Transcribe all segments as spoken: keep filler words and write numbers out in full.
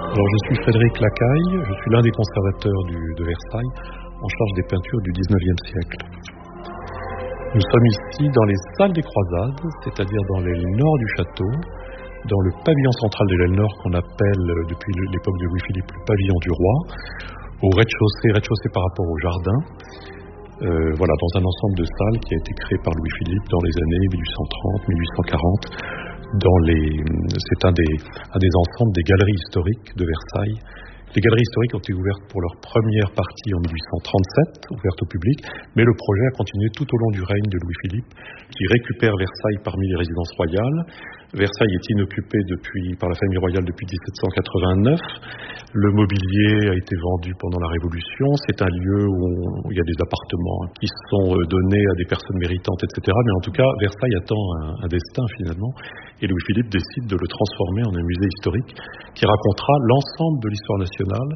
Alors, je suis Frédéric Lacaille, je suis l'un des conservateurs du, de Versailles, en charge des peintures du dix-neuvième siècle. Nous sommes ici dans les salles des croisades, c'est-à-dire dans l'aile nord du château, dans le pavillon central de l'aile nord qu'on appelle, depuis l'époque de Louis-Philippe, le pavillon du roi, au rez-de-chaussée, rez-de-chaussée par rapport au jardin. Euh, voilà, dans un ensemble de salles qui a été créé par Louis-Philippe dans les années mille huit cent trente, mille huit cent quarante. Dans les, c'est un des, un des ensembles des galeries historiques de Versailles. Les galeries historiques ont été ouvertes pour leur première partie en mille huit cent trente-sept, ouvertes au public, mais le projet a continué tout au long du règne de Louis-Philippe, qui récupère Versailles parmi les résidences royales. Versailles est inoccupé depuis, par la famille royale depuis dix-sept cent quatre-vingt-neuf. Le mobilier a été vendu pendant la Révolution. C'est un lieu où, où il y a des appartements qui sont donnés à des personnes méritantes, et cetera. Mais en tout cas, Versailles attend un, un destin finalement. Et Louis-Philippe décide de le transformer en un musée historique qui racontera l'ensemble de l'histoire nationale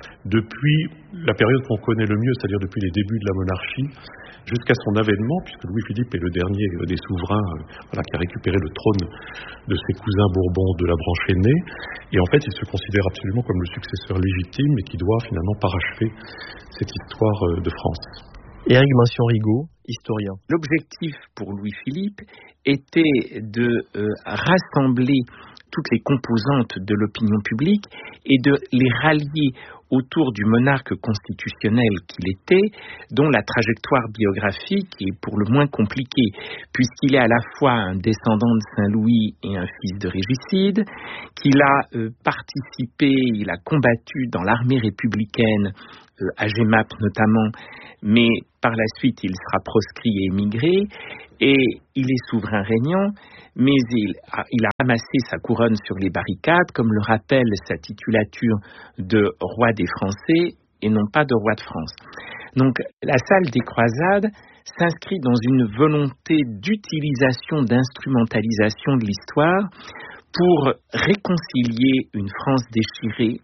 depuis la période qu'on connaît le mieux, c'est-à-dire depuis les débuts de la monarchie, jusqu'à son avènement, puisque Louis-Philippe est le dernier des souverains euh, voilà, qui a récupéré le trône de ses cousins Bourbons de la branche aînée. Et en fait, il se considère absolument comme le successeur légitime et qui doit finalement parachever cette histoire euh, de France. Éric Mention-Rigaud, historien. L'objectif pour Louis-Philippe était de euh, rassembler toutes les composantes de l'opinion publique et de les rallier autour du monarque constitutionnel qu'il était, dont la trajectoire biographique est pour le moins compliquée, puisqu'il est à la fois un descendant de Saint-Louis et un fils de régicide, qu'il a euh, participé, il a combattu dans l'armée républicaine, euh, à Jemmapes notamment, mais par la suite il sera proscrit et émigré, et il est souverain régnant, mais il a, il a ramassé sa couronne sur les barricades, comme le rappelle sa titulature de roi des Français et non pas de roi de France. Donc la salle des croisades s'inscrit dans une volonté d'utilisation, d'instrumentalisation de l'histoire pour réconcilier une France déchirée,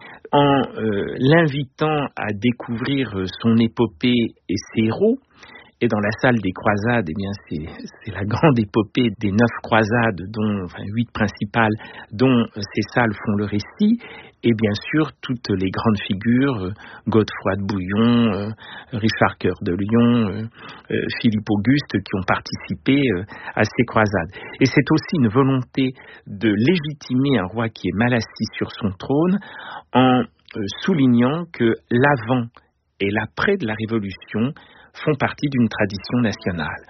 en euh, l'invitant à découvrir son épopée et ses héros. Et dans la salle des croisades, eh bien, c'est, c'est la grande épopée des neuf croisades, dont, enfin, huit principales, dont ces salles font le récit. Et bien sûr, toutes les grandes figures, euh, Godefroy de Bouillon, euh, Richard Cœur de Lion, euh, euh, Philippe Auguste, qui ont participé euh, à ces croisades. Et c'est aussi une volonté de légitimer un roi qui est mal assis sur son trône, en euh, soulignant que l'avant et l'après de la Révolution font partie d'une tradition nationale.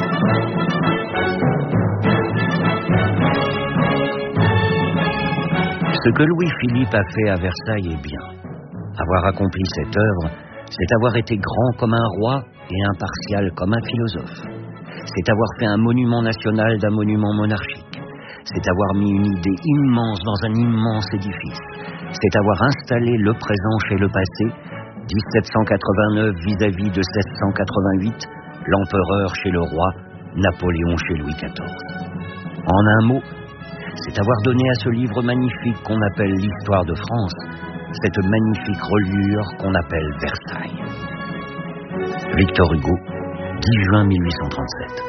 Ce que Louis-Philippe a fait à Versailles est bien. Avoir accompli cette œuvre, c'est avoir été grand comme un roi et impartial comme un philosophe. C'est avoir fait un monument national d'un monument monarchique. C'est avoir mis une idée immense dans un immense édifice. C'est avoir installé le présent chez le passé, dix-sept cent quatre-vingt-neuf vis-à-vis de seize cent quatre-vingt-huit, l'empereur chez le roi, Napoléon chez Louis quatorze. En un mot, c'est avoir donné à ce livre magnifique qu'on appelle l'histoire de France, cette magnifique reliure qu'on appelle Versailles. Victor Hugo, dix juin mille huit cent trente-sept.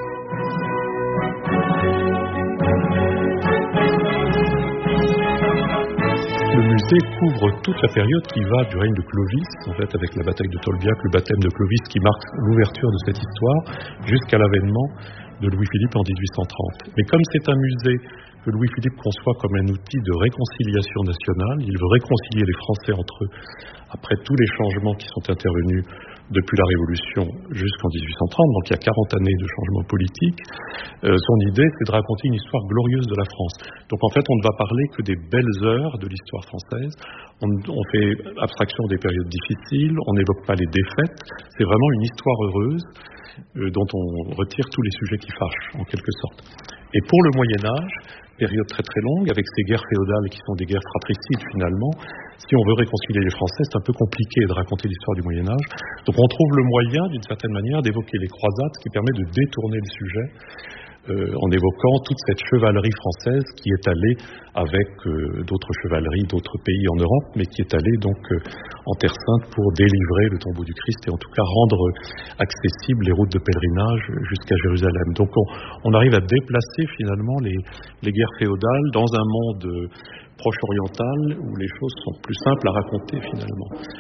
Le musée couvre toute la période qui va du règne de Clovis, en fait, avec la bataille de Tolbiac, le baptême de Clovis qui marque l'ouverture de cette histoire, jusqu'à l'avènement de Louis-Philippe en dix-huit cent trente. Mais comme c'est un musée que Louis-Philippe conçoit comme un outil de réconciliation nationale, il veut réconcilier les Français entre eux, après tous les changements qui sont intervenus depuis la Révolution jusqu'en dix-huit cent trente, donc il y a quarante années de changements politiques. Euh, son idée, c'est de raconter une histoire glorieuse de la France. Donc en fait, on ne va parler que des belles heures de l'histoire française. On, on fait abstraction des périodes difficiles, on n'évoque pas les défaites. C'est vraiment une histoire heureuse euh, dont on retire tous les sujets qui fâchent, en quelque sorte. Et pour le Moyen-Âge, période très très longue, avec ces guerres féodales qui sont des guerres fratricides finalement, si on veut réconcilier les Français, c'est un peu compliqué de raconter l'histoire du Moyen-Âge. Donc on trouve le moyen, d'une certaine manière, d'évoquer les croisades, ce qui permet de détourner le sujet euh, en évoquant toute cette chevalerie française qui est allée avec euh, d'autres chevaleries d'autres pays en Europe, mais qui est allée donc euh, en Terre Sainte pour délivrer le tombeau du Christ et en tout cas rendre accessibles les routes de pèlerinage jusqu'à Jérusalem. Donc on, on arrive à déplacer finalement les, les guerres féodales dans un monde proche oriental où les choses sont plus simples à raconter finalement.